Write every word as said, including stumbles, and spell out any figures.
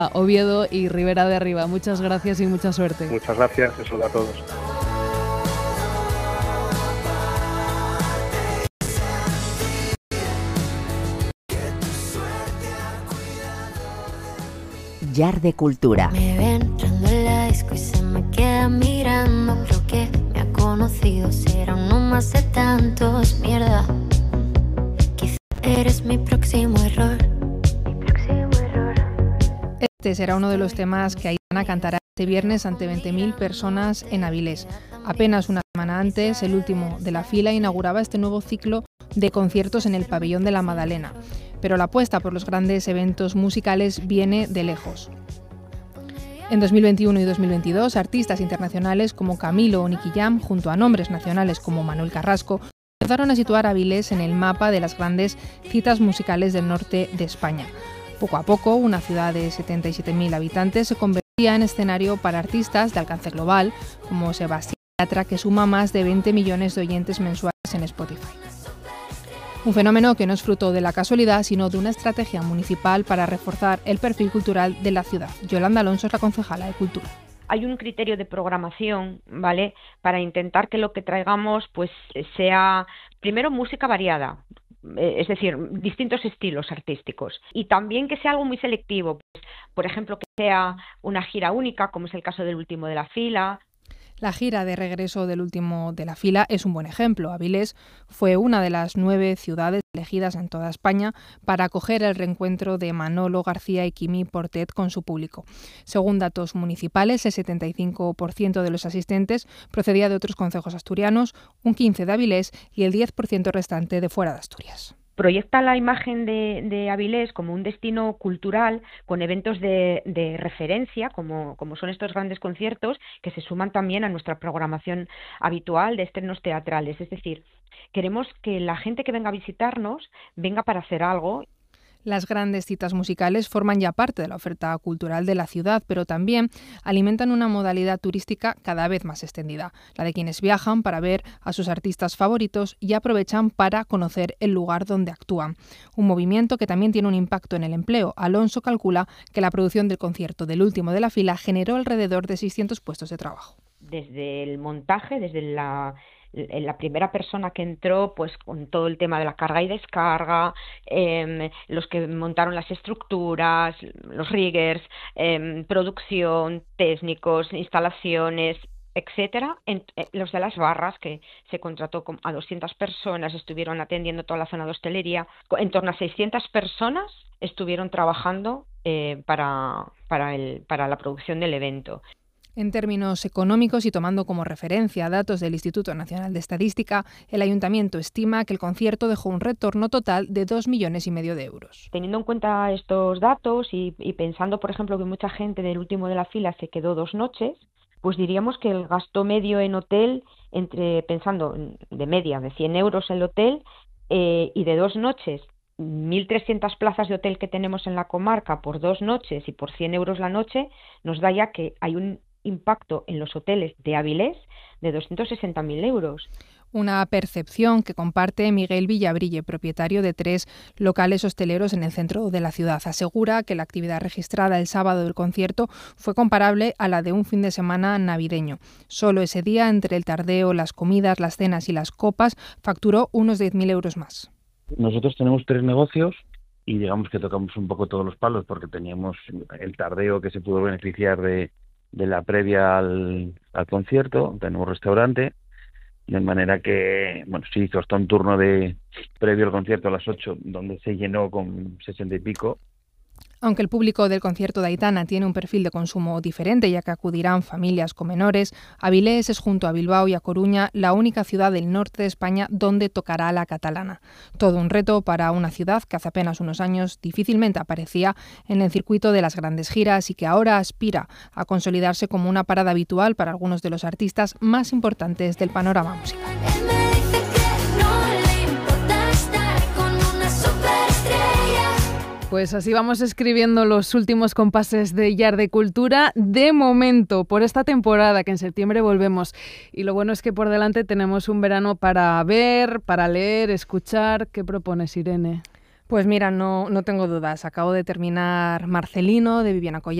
Oviedo y Ribera de Arriba. Muchas gracias y mucha suerte. Muchas gracias, eso a todos. Yard de Cultura. Me ven entrando en la disco y se me queda mirando. Creo que me ha conocido, será uno más de tantos. Mierda, quizá eres mi próximo error. Mi próximo error. Este será uno de los temas que Aitana cantará este viernes ante veinte mil personas en Avilés. Apenas una semana antes, el último de la fila inauguraba este nuevo ciclo de conciertos en el Pabellón de la Madalena. Pero la apuesta por los grandes eventos musicales viene de lejos. En dos mil veintiuno y dos mil veintidós, artistas internacionales como Camilo o Nicky Jam, junto a nombres nacionales como Manuel Carrasco, empezaron a situar a Avilés en el mapa de las grandes citas musicales del norte de España. Poco a poco, una ciudad de setenta y siete mil habitantes se convertía en escenario para artistas de alcance global, como Sebastián Yatra, que suma más de veinte millones de oyentes mensuales en Spotify. Un fenómeno que no es fruto de la casualidad, sino de una estrategia municipal para reforzar el perfil cultural de la ciudad. Yolanda Alonso es la concejala de Cultura. Hay un criterio de programación, ¿vale?, para intentar que lo que traigamos pues sea, primero, música variada, es decir, distintos estilos artísticos, y también que sea algo muy selectivo, pues, por ejemplo, que sea una gira única, como es el caso del último de la fila. La gira de regreso del último de la fila es un buen ejemplo. Avilés fue una de las nueve ciudades elegidas en toda España para acoger el reencuentro de Manolo García y Quimi Portet con su público. Según datos municipales, el setenta y cinco por ciento de los asistentes procedía de otros concejos asturianos, un quince por ciento de Avilés y el diez por ciento restante de fuera de Asturias. Proyecta la imagen de, de Avilés como un destino cultural con eventos de, de referencia, como, como son estos grandes conciertos, que se suman también a nuestra programación habitual de estrenos teatrales. Es decir, queremos que la gente que venga a visitarnos venga para hacer algo. Las grandes citas musicales forman ya parte de la oferta cultural de la ciudad, pero también alimentan una modalidad turística cada vez más extendida, la de quienes viajan para ver a sus artistas favoritos y aprovechan para conocer el lugar donde actúan. Un movimiento que también tiene un impacto en el empleo. Alonso calcula que la producción del concierto del último de la fila generó alrededor de seiscientos puestos de trabajo. Desde el montaje, desde la... la primera persona que entró, pues con todo el tema de la carga y descarga, eh, los que montaron las estructuras, los riggers, eh, producción, técnicos, instalaciones, etcétera. En, eh, los de las barras, que se contrató con, a doscientas personas, estuvieron atendiendo toda la zona de hostelería. En torno a seiscientas personas estuvieron trabajando eh, para, para, el, para la producción del evento. En términos económicos y tomando como referencia datos del Instituto Nacional de Estadística, el Ayuntamiento estima que el concierto dejó un retorno total de dos millones y medio de euros. Teniendo en cuenta estos datos y, y pensando, por ejemplo, que mucha gente del último de la fila se quedó dos noches, pues diríamos que el gasto medio en hotel, entre pensando de media de cien euros el hotel eh, y de dos noches, mil trescientas plazas de hotel que tenemos en la comarca por dos noches y por cien euros la noche, nos da ya que hay un impacto en los hoteles de Avilés de doscientos sesenta mil euros. Una percepción que comparte Miguel Villabrille, propietario de tres locales hosteleros en el centro de la ciudad. Asegura que la actividad registrada el sábado del concierto fue comparable a la de un fin de semana navideño. Solo ese día, entre el tardeo, las comidas, las cenas y las copas, facturó unos diez mil euros más. Nosotros tenemos tres negocios y digamos que tocamos un poco todos los palos porque teníamos el tardeo que se pudo beneficiar de de la previa al, al concierto, tenemos restaurante, de manera que, bueno, se hizo hasta un turno de previo al concierto a las ocho, donde se llenó con sesenta y pico. Aunque el público del concierto de Aitana tiene un perfil de consumo diferente, ya que acudirán familias con menores, Avilés es, junto a Bilbao y a Coruña, la única ciudad del norte de España donde tocará la catalana. Todo un reto para una ciudad que hace apenas unos años difícilmente aparecía en el circuito de las grandes giras y que ahora aspira a consolidarse como una parada habitual para algunos de los artistas más importantes del panorama musical. Pues así vamos escribiendo los últimos compases de Yard de Cultura, de momento, por esta temporada, que en septiembre volvemos. Y lo bueno es que por delante tenemos un verano para ver, para leer, escuchar. ¿Qué propones, Irene? Pues mira, no, no tengo dudas. Acabo de terminar Marcelino, de Viviana Collado.